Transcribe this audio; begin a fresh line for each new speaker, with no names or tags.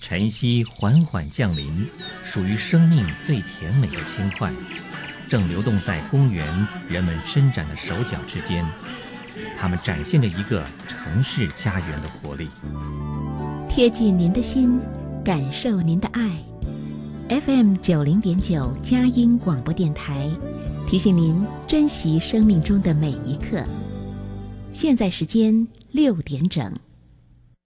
晨曦缓缓降临，属于生命最甜美的轻快，正流动在公园人们伸展的手脚之间。它们展现着一个城市家园的活力。
贴近您的心，感受您的爱。FM90.9佳音广播电台提醒您珍惜生命中的每一刻。现在时间6点整。